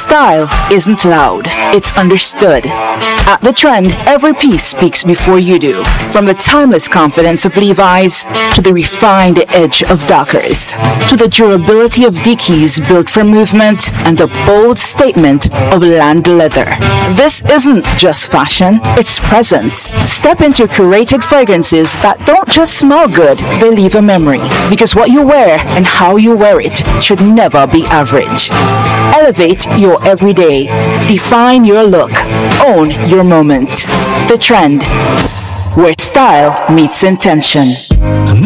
style isn't loud, it's understood. At The Trend, every piece speaks before you do. From the timeless confidence of Levi's, to the refined edge of Dockers, to the durability of Dickies built for movement, and the bold statement of Land Leather. This isn't just fashion, it's presence. Step into curated fragrances that don't just smell good, they leave a memory. Because what you wear and how you wear it should never be average. Elevate your everyday. Define your look. Own your moment. The Trend, where style meets intention.